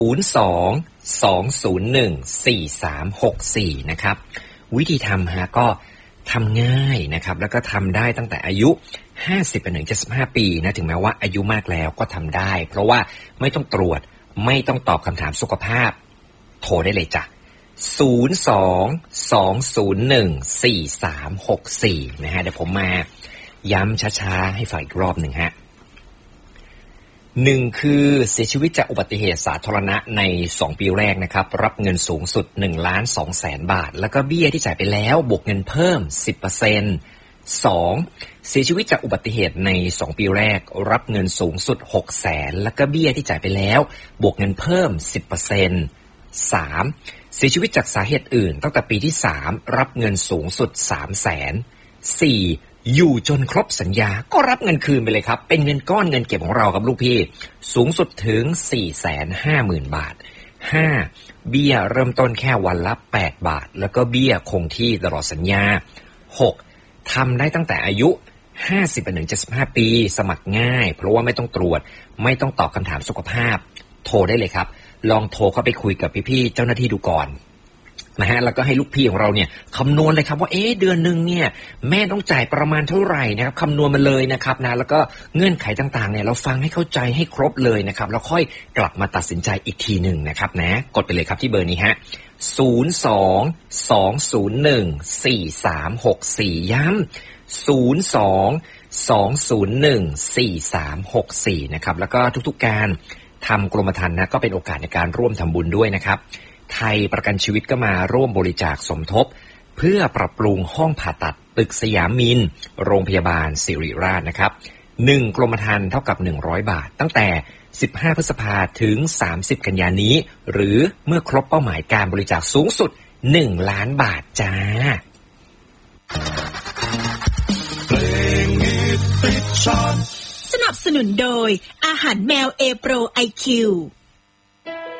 02-201-4364นะครับวิธีทำฮะก็ทำง่ายนะครับแล้วก็ทำได้ตั้งแต่อายุ50ไปถึง75ปีนะถึงแม้ว่าอายุมากแล้วก็ทำได้เพราะว่าไม่ต้องตรวจไม่ต้องตอบคำถามสุขภาพโทรได้เลยจ้ะ02-201-4364นะฮะเดี๋ยวผมมาย้ำช้าๆให้ฟังอีกรอบหนึ่งฮะ1คือเสียชีวิตจากอุบัติเหตุสาธารณะใน2ปีแรกนะครับรับเงินสูงสุด 1,200,000 บาทแล้วก็เบี้ยที่จ่ายไปแล้วบวกเงินเพิ่ม 10% 2เสียชีวิตจากอุบัติเหตุใน2ปีแรกรับเงินสูงสุด 600,000แล้วก็เบี้ยที่จ่ายไปแล้วบวกเงินเพิ่ม 10% 3เสียชีวิตจากสาเหตุอื่นตั้งแต่ปีที่3รับเงินสูงสุด 300,000 4อยู่จนครบสัญญาก็รับเงินคืนไปเลยครับเป็นเงินก้อนเงินเก็บของเราครับลูกพี่สูงสุดถึง 450,000 บาท 5. เบี้ยเริ่มต้นแค่วันละ8 บาทแล้วก็เบี้ยคงที่ตลอดสัญญา 6. ทำได้ตั้งแต่อายุ50ไปถึง75ปีสมัครง่ายเพราะว่าไม่ต้องตรวจไม่ต้องตอบคำถามสุขภาพโทรได้เลยครับลองโทรเข้าไปคุยกับพี่ๆเจ้าหน้าที่ดูก่อนนะฮะแล้วก็ให้ลูกพี่ของเราเนี่ยคำนวณเลยครับว่าเดือนนึงเนี่ยแม่ต้องจ่ายประมาณเท่าไหร่นะครับคำนวณมาเลยนะครับนะแล้วก็เงื่อนไขต่างๆเนี่ยเราฟังให้เข้าใจให้ครบเลยนะครับแล้วค่อยกลับมาตัดสินใจอีกทีหนึ่งนะครับนะกดไปเลยครับที่เบอร์นี้ฮะ02-201-4364ย้ำ02-201-4364นะครับแล้วก็ทุกๆการทำกรมธรรม์นะก็เป็นโอกาสในการร่วมทำบุญด้วยนะครับไทยประกันชีวิตก็มาร่วมบริจาคสมทบเพื่อปรับปรุงห้องผ่าตัดตึกสยามมินโรงพยาบาลศิริราชนะครับ1กรมธรรม์เท่ากับ100 บาทตั้งแต่15 พฤษภาคมถึง30 กันยายนนี้หรือเมื่อครบเป้าหมายการบริจาคสูงสุด1 ล้านบาทจ้าสนับสนุนโดยอาหารแมวเอโปรไอคิว